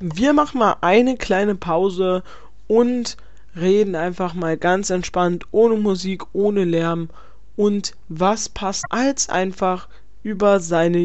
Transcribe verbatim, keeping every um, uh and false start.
Wir machen mal eine kleine Pause und reden einfach mal ganz entspannt, ohne Musik, ohne Lärm und was passt als einfach über seine